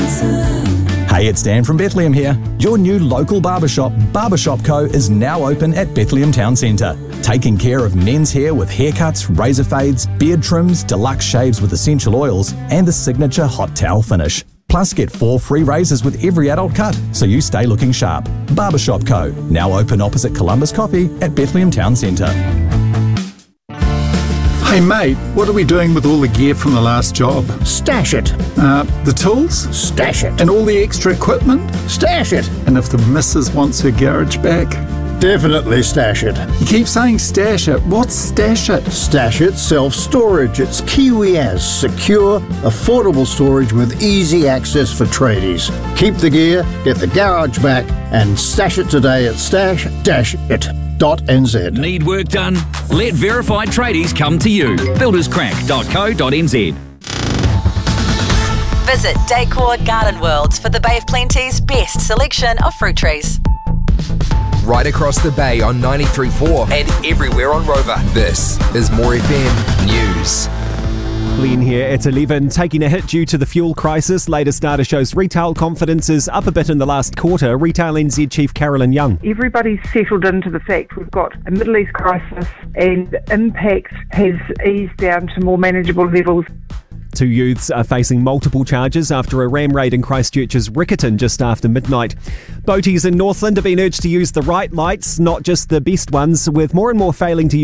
Hey, it's Dan from Bethlehem here. Your new local barbershop, Barbershop Co, is now open at Bethlehem Town Centre. Taking care of men's hair with haircuts, razor fades, beard trims, deluxe shaves with essential oils, and the signature hot towel finish. Plus, get 4 free razors with every adult cut, so you stay looking sharp. Barbershop Co, now open opposite Columbus Coffee at Bethlehem Town Centre. Hey mate, what are we doing with all the gear from the last job? Stash it. The tools? Stash it. And all the extra equipment? Stash it. And if the missus wants her garage back? Definitely stash it. You keep saying stash it. What's stash it? Stash it self-storage. It's Kiwiaz, secure, affordable storage with easy access for tradies. Keep the gear, get the garage back, and stash it today at stash-it.nz. Need work done? Let verified tradies come to you. builderscrack.co.nz. Visit Daycourt Garden Worlds for the Bay of Plenty's best selection of fruit trees. Right across the bay on 93.4 and everywhere on Rover. This is More FM News. Glenn here at 11. Taking a hit due to the fuel crisis. Latest data shows retail confidence is up a bit in the last quarter. Retail NZ Chief Carolyn Young. Everybody's settled into the fact we've got a Middle East crisis and the impact has eased down to more manageable levels. 2 youths are facing multiple charges after a ram raid in Christchurch's Riccarton just after midnight. Boaties in Northland have been urged to use the right lights, not just the best ones, with more and more failing to use